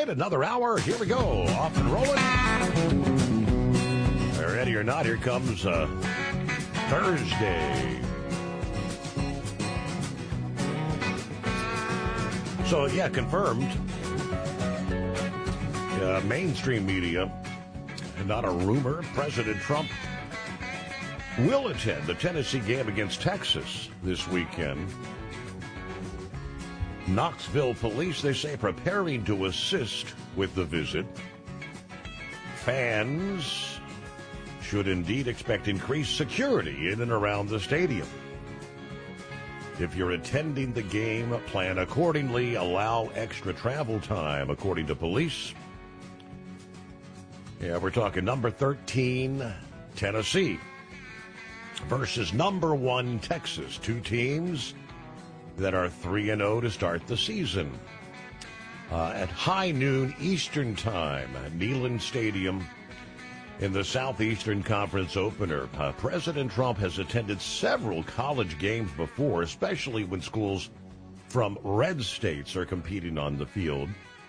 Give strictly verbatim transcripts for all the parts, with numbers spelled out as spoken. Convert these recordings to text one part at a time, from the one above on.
right, another hour. Here we go. Off and rolling. Ready or not, here comes uh, Thursday. So, yeah, confirmed. Uh, mainstream media, and not a rumor, President Trump will attend the Tennessee game against Texas this weekend. Knoxville police, they say, preparing to assist with the visit. Fans should indeed expect increased security in and around the stadium. If you're attending the game, plan accordingly. Allow extra travel time, according to police. Yeah, we're talking number thirteen, Tennessee, versus number one, Texas. Two teams that are three and oh to start the season. Uh, at high noon Eastern time, Neyland Stadium in the Southeastern Conference opener. Uh, President Trump has attended several college games before, especially when schools from red states are competing on the field.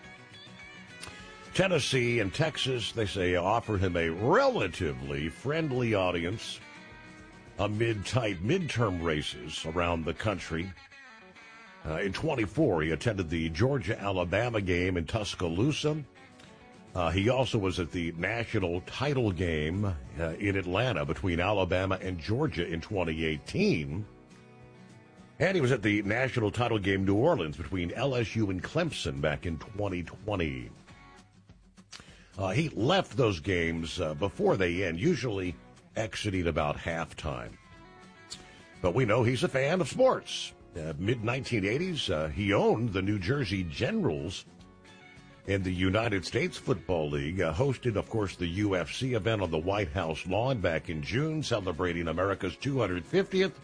Tennessee and Texas, they say, offered him a relatively friendly audience amid tight midterm races around the country. Uh, in twenty-four, he attended the Georgia-Alabama game in Tuscaloosa. Uh, he also was at the national title game uh, in Atlanta between Alabama and Georgia in twenty eighteen. And he was at the national title game New Orleans between L S U and Clemson back in twenty twenty. Uh, he left those games uh, before they end, usually exiting about halftime. But we know he's a fan of sports. Uh, mid nineteen eighties, uh, he owned the New Jersey Generals in the United States Football League, uh, hosted, of course, the U F C event on the White House lawn back in June, celebrating America's two hundred fiftieth.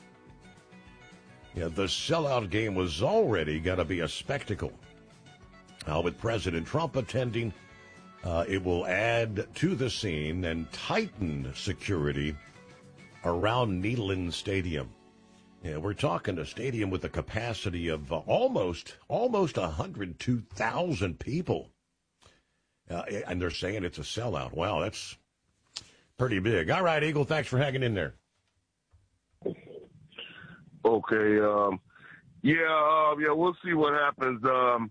Yeah, the sellout game was already going to be a spectacle. Uh, with President Trump attending, uh, it will add to the scene and tighten security around Neyland Stadium. Yeah, we're talking a stadium with a capacity of uh, almost almost one hundred two thousand people. Uh, and they're saying it's a sellout. Wow, that's pretty big. All right, Eagle, thanks for hanging in there. Okay. Um, yeah, uh, yeah, we'll see what happens. Um,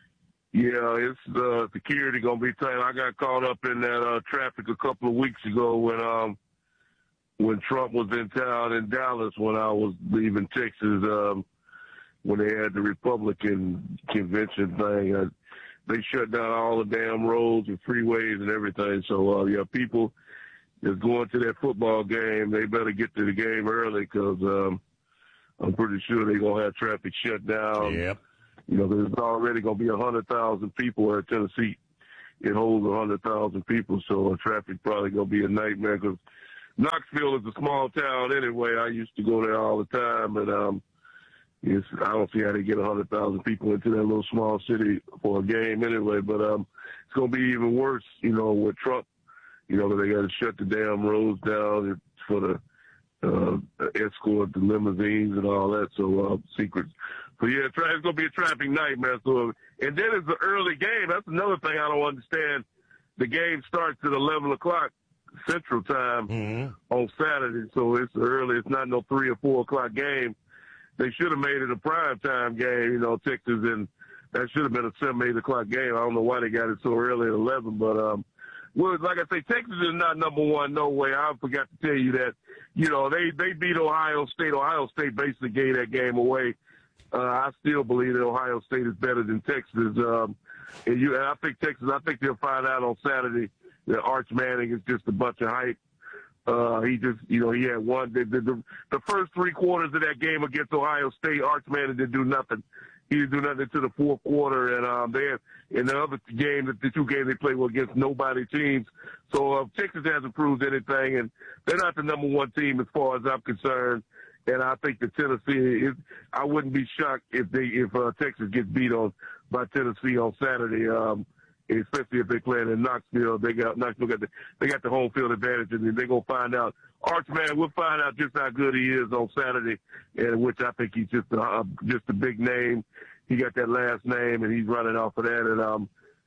yeah, it's uh, security going to be tight. I got caught up in that uh, traffic a couple of weeks ago when um, – when Trump was in town in Dallas, when I was leaving Texas, um, when they had the Republican convention thing, uh, they shut down all the damn roads and freeways and everything. So, uh, yeah, people that's going to that football game, they better get to the game early because um, I'm pretty sure they're going to have traffic shut down. Yep. You know, there's already going to be one hundred thousand people at Tennessee. It holds one hundred thousand people, so uh, traffic probably going to be a nightmare because Knoxville is a small town anyway. I used to go there all the time, and um, it's, I don't see how they get one hundred thousand people into that little small city for a game anyway. But um, it's going to be even worse, you know, with Trump. You know, they got to shut the damn roads down for the uh, escort, the limousines, and all that. So uh, secrets. So yeah, it's going to be a traffic nightmare. So, and then it's an early game. That's another thing I don't understand. The game starts at eleven o'clock. Central Time mm-hmm. on Saturday, so it's early. It's not no three or four o'clock game. They should have made it a prime time game, you know, Texas, and that should have been a seven, eight o'clock game. I don't know why they got it so early at eleven, but um, well, like I say, Texas is not number one, no way. I forgot to tell you that. You know, they they beat Ohio State. Ohio State basically gave that game away. Uh, I still believe that Ohio State is better than Texas. Um, and you, and I think Texas. I think they'll find out on Saturday. That Arch Manning is just a bunch of hype. Uh, he just, you know, he had one. The, the, the first three quarters of that game against Ohio State, Arch Manning didn't do nothing. He didn't do nothing until the fourth quarter. And um, they had, in the other game, the two games they played were against nobody teams. So uh, Texas hasn't proved anything, and they're not the number one team as far as I'm concerned. And I think the Tennessee, is, I wouldn't be shocked if they if uh, Texas gets beat on by Tennessee on Saturday. Um, Especially if they playing in Knoxville, they got Knoxville got the they got the home field advantage, and they're gonna find out. Arch Man, we'll find out just how good he is on Saturday, and which I think he's just a, just a big name. He got that last name, and he's running off of that. And um,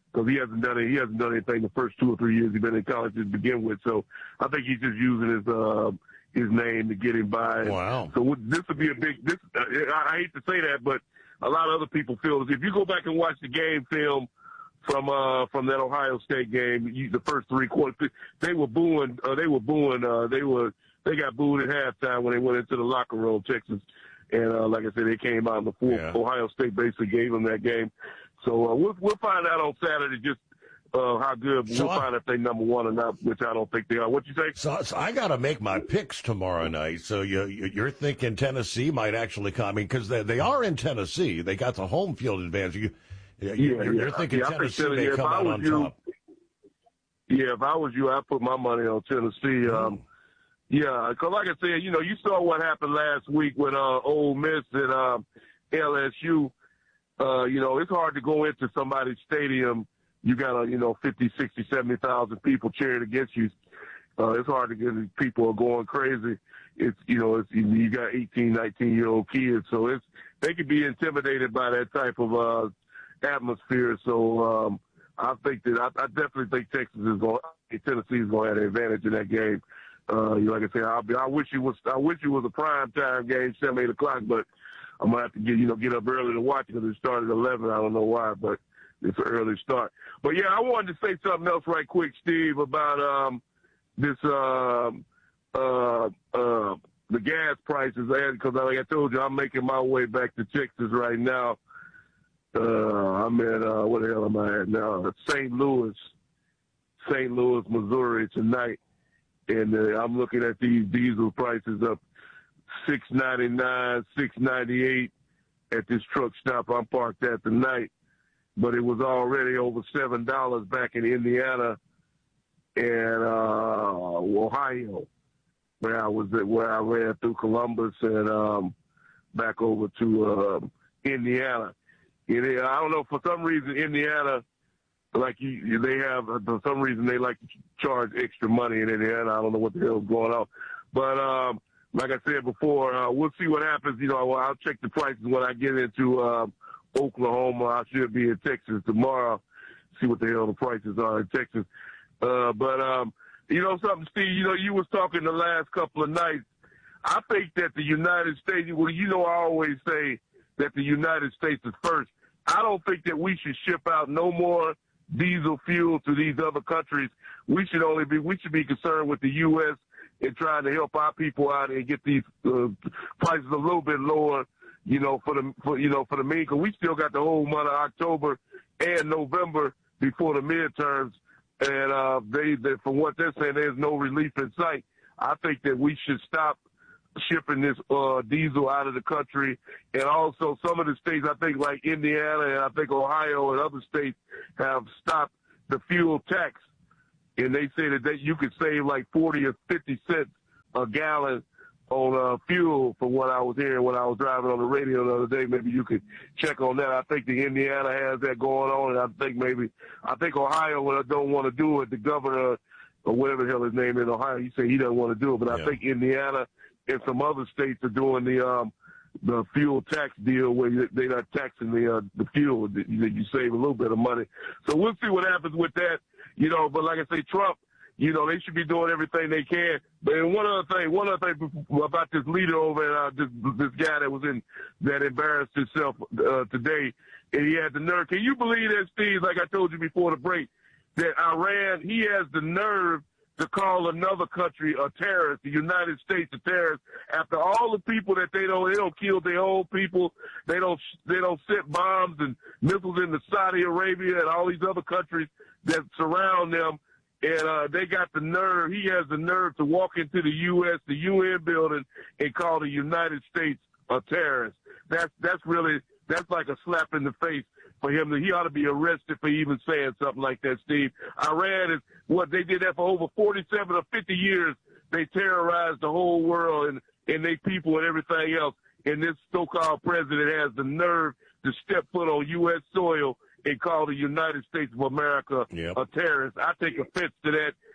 because he hasn't done it. He hasn't done anything the first two or three years he's been in college to begin with. So I think he's just using his uh, his name to get him by. Wow. So this would be a big. This uh, I hate to say that, but a lot of other people feel as if you go back and watch the game film from uh, from that Ohio State game, you, the first three quarters, they were booing. Uh, they were booing. Uh, they were they got booed at halftime when they went into the locker room, Texas. And uh, like I said, they came out in the fourth. Yeah. Ohio State basically gave them that game. So uh, we'll we'll find out on Saturday just uh, how good. So we'll I, find out if they number one or not, which I don't think they are. What you say? So, so I got to make my picks tomorrow night. So you, you're thinking Tennessee might actually come? I mean, because they, they are in Tennessee. They got the home field advantage. You, you, yeah, you're, yeah. you're thinking yeah, Tennessee think, may yeah, come out on you, top. Yeah, if I was you, I'd put my money on Tennessee. Mm. Um, yeah, because like I said, you know, you saw what happened last week with uh, Ole Miss and uh, L S U. Uh, you know, it's hard to go into somebody's stadium. You got, a, you know, fifty, sixty, seventy thousand people cheering against you. Uh, it's hard to get people are going crazy. It's, you know, it's, you got eighteen, nineteen-year-old kids. So it's they could be intimidated by that type of uh, atmosphere. So um, I think that I, I definitely think Texas is going, Tennessee is going to have an advantage in that game. Uh, like I said, I'll be, I wish it was, I wish it was a prime time game, seven, eight o'clock, but I'm gonna have to get, you know, get up early to watch it because it started at eleven. I don't know why, but it's an early start. But yeah, I wanted to say something else right quick, Steve, about um, this um, uh, uh, the gas prices. Because like I told you, I'm making my way back to Texas right now. Uh, I'm at uh, what the hell am I at now? Saint Louis, Saint Louis, Missouri tonight. And uh, I'm looking at these diesel prices up six ninety-nine, six ninety-eight at this truck stop I'm parked at tonight. But it was already over seven dollars back in Indiana and uh, Ohio, where I was at, where I ran through Columbus and um, back over to uh, Indiana. And I don't know, for some reason, Indiana, like you, they have, for some reason, they like to charge extra money in Indiana. I don't know what the hell is going on. But um, like I said before, uh, we'll see what happens. You know, I'll check the prices when I get into uh, Oklahoma. I should be in Texas tomorrow, see what the hell the prices are in Texas. Uh, but, um, you know something, Steve, you know, you was talking the last couple of nights. I think that the United States, well, you know, I always say that the United States is first. I don't think that we should ship out no more diesel fuel to these other countries. We should only be, we should be concerned with the U S and trying to help our people out and get these uh, prices a little bit lower, you know, for the, for, you know, for the main, because we still got the whole month of October and November before the midterms. And uh, they, they, from what they're saying, there's no relief in sight. I think that we should stop shipping this uh, diesel out of the country. And also some of the states, I think like Indiana and I think Ohio and other states have stopped the fuel tax. And they say that they, you could save like forty or fifty cents a gallon on uh, fuel from what I was hearing when I was driving on the radio the other day. Maybe you could check on that. I think the Indiana has that going on. And I think maybe, I think Ohio don't want to do it. The governor or whatever the hell his name is in Ohio, he said he doesn't want to do it. But yeah. I think Indiana and some other states are doing the um, the fuel tax deal where they're not taxing the uh, the fuel. That you, you save a little bit of money. So we'll see what happens with that. You know, but like I say, Trump, you know, they should be doing everything they can. But one other thing, one other thing about this leader over there, uh, this this guy that was in that embarrassed himself uh, today, and he had the nerve. Can you believe that, Steve? Like I told you before the break, that Iran, he has the nerve to call another country a terrorist, the United States a terrorist, after all the people that they don't, they don't kill their own people, they don't, they don't set bombs and missiles into Saudi Arabia and all these other countries that surround them, and uh, they got the nerve, he has the nerve to walk into the U S, the U N building, and call the United States a terrorist. That's, that's really, that's like a slap in the face for him. He ought to be arrested for even saying something like that, Steve. Iran is what they did that for over forty-seven or fifty years. They terrorized the whole world and, and they people and everything else. And this so-called president has the nerve to step foot on U S soil and call the United States of America yep. a terrorist. I take offense to that.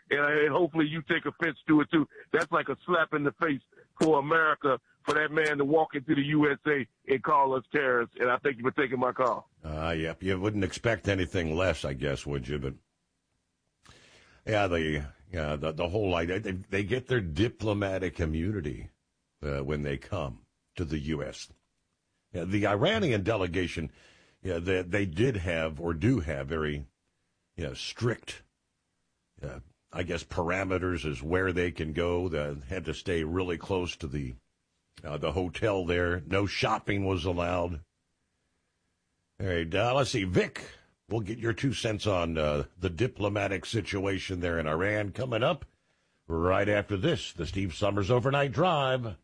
and, and hopefully you take offense to it too. That's like a slap in the face for America, for that man to walk into the U S A and call us terrorists. And I thank you for taking my call. Uh, yep, you wouldn't expect anything less, I guess, would you? But yeah, the yeah the the whole idea, they, they get their diplomatic immunity uh, when they come to the U S. Yeah, the Iranian delegation, yeah, they, they did have or do have very, you know, strict, uh, I guess, parameters as where they can go. They had to stay really close to the uh, the hotel there. No shopping was allowed. All right, uh, let's see, Vic, we'll get your two cents on uh, the diplomatic situation there in Iran coming up right after this, the Steve Summers Overnight Drive.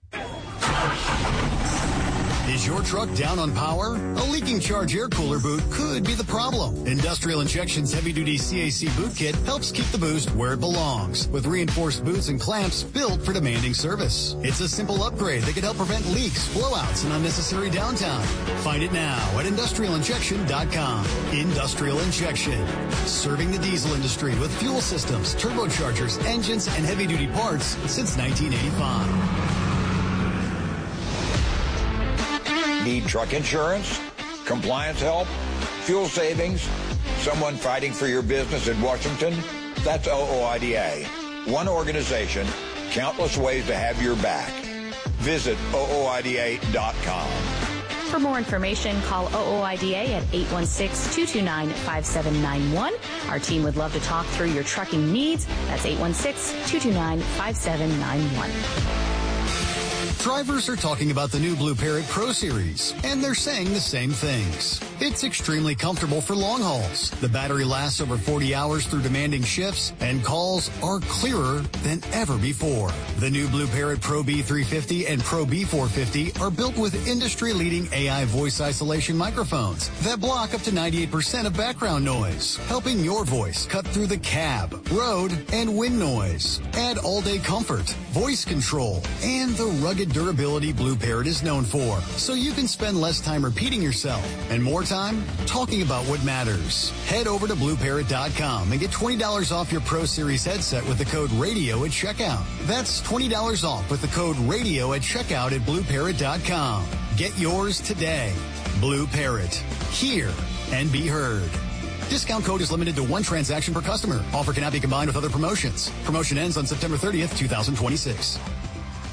Is your truck down on power? A leaking Charge air cooler boot could be the problem. Industrial Injection's heavy-duty C A C boot kit helps keep the boost where it belongs, with reinforced boots and clamps built for demanding service. It's a simple upgrade that can help prevent leaks, blowouts, and unnecessary downtime. Find it now at industrial injection dot com. Industrial Injection, serving the diesel industry with fuel systems, turbochargers, engines, and heavy-duty parts since nineteen eighty-five. Need truck insurance, compliance help, fuel savings, someone fighting for your business in Washington? That's O O I D A. One organization, countless ways to have your back. Visit O O I D A dot com. For more information, call O O I D A at eight one six, two two nine, five seven nine one. Our team would love to talk through your trucking needs. That's eight one six, two two nine, five seven nine one. Drivers are talking about the new Blue Parrot Pro Series, and they're saying the same things. It's extremely comfortable for long hauls. The battery lasts over forty hours through demanding shifts, and calls are clearer than ever before. The new Blue Parrot Pro B three fifty and Pro B four fifty are built with industry-leading A I voice isolation microphones that block up to ninety-eight percent of background noise, helping your voice cut through the cab, road, and wind noise. Add all-day comfort, voice control, and the rugged durability Blue Parrot is known for, so you can spend less time repeating yourself and more time talking about what matters. Head over to blue parrot dot com and get twenty dollars off your Pro Series headset with the code RADIO at checkout. That's twenty dollars off with the code RADIO at checkout at blue parrot dot com. Get yours today. Blue Parrot. Hear and be heard. Discount code is limited to one transaction per customer. Offer cannot be combined with other promotions. Promotion ends on September thirtieth, two thousand twenty-six.